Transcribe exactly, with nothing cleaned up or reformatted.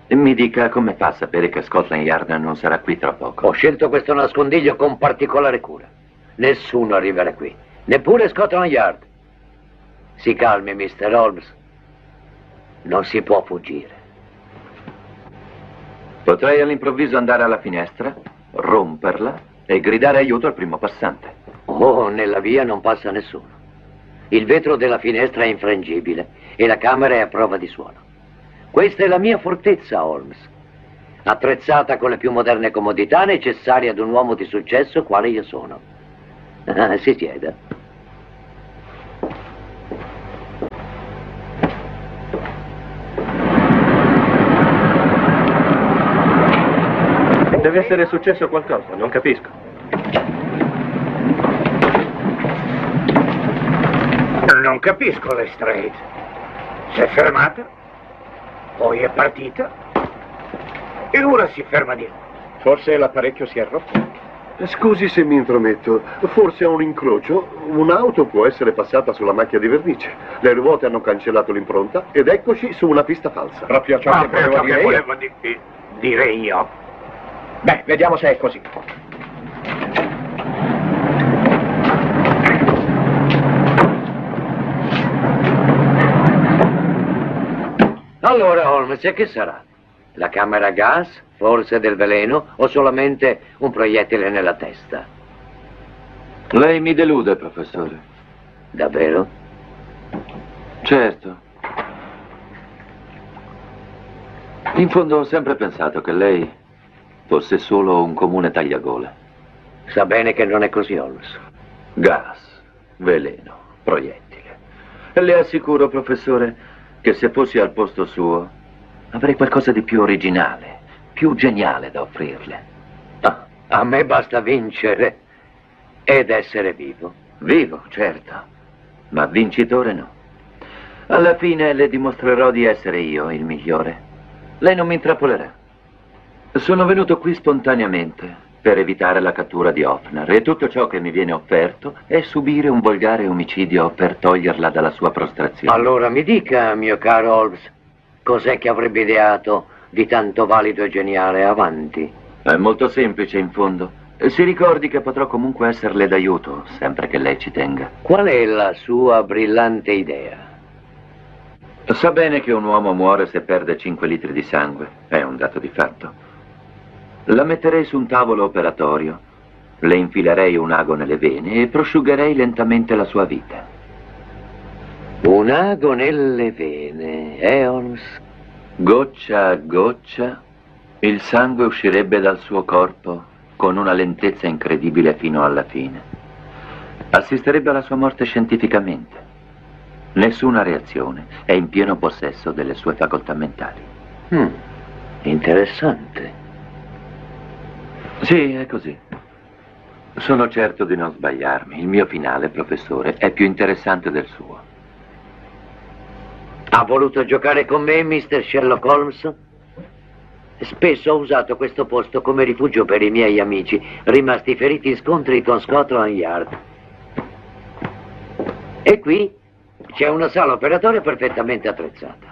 Mi dica come fa a sapere che Scotland Yard non sarà qui tra poco? Ho scelto questo nascondiglio con particolare cura. Nessuno arriverà qui, neppure Scotland Yard. Si calmi, mister Holmes. Non si può fuggire. Potrei all'improvviso andare alla finestra, romperla e gridare aiuto al primo passante. Oh, nella via non passa nessuno. Il vetro della finestra è infrangibile e la camera è a prova di suono. Questa è la mia fortezza, Holmes. Attrezzata con le più moderne comodità necessarie ad un uomo di successo quale io sono. Ah, si sieda. Deve essere successo qualcosa, non capisco. Non capisco, Lestrade. Si è fermata, poi è partita e ora si ferma di nuovo. Forse l'apparecchio si è rotto. Scusi se mi intrometto, forse a un incrocio un'auto può essere passata sulla macchia di vernice. Le ruote hanno cancellato l'impronta ed eccoci su una pista falsa. Proprio ciò che Proprio volevo ciò dire che io. volevo di- dire io. Beh, vediamo se è così. Allora, Holmes, e che sarà? La camera a gas? Forse del veleno? O solamente un proiettile nella testa? Lei mi delude, professore. Davvero? Certo. In fondo ho sempre pensato che lei fosse solo un comune tagliagole. Sa bene che non è così, Holmes. Gas, veleno, proiettile. E le assicuro, professore, che se fossi al posto suo avrei qualcosa di più originale, più geniale da offrirle. Ah, a me basta vincere ed essere vivo. Vivo, certo, ma vincitore no. Alla fine le dimostrerò di essere io il migliore. Lei non mi intrappolerà. Sono venuto qui spontaneamente per evitare la cattura di Hoffner e tutto ciò che mi viene offerto è subire un volgare omicidio per toglierla dalla sua prostrazione. Allora mi dica, mio caro Holmes, cos'è che avrebbe ideato di tanto valido e geniale? Avanti. È molto semplice in fondo. Si ricordi che potrò comunque esserle d'aiuto, sempre che lei ci tenga. Qual è la sua brillante idea? Sa bene che un uomo muore se perde cinque litri di sangue. È un dato di fatto. La metterei su un tavolo operatorio, le infilerei un ago nelle vene e prosciugherei lentamente la sua vita. Un ago nelle vene, eh, Holmes? Goccia a goccia, il sangue uscirebbe dal suo corpo con una lentezza incredibile fino alla fine. Assisterebbe alla sua morte scientificamente. Nessuna reazione, è in pieno possesso delle sue facoltà mentali. Hmm, interessante. Sì, è così. Sono certo di non sbagliarmi. Il mio finale, professore, è più interessante del suo. Ha voluto giocare con me, mister Sherlock Holmes? Spesso ho usato questo posto come rifugio per i miei amici, rimasti feriti in scontri con Scotland Yard. E qui c'è una sala operatoria perfettamente attrezzata.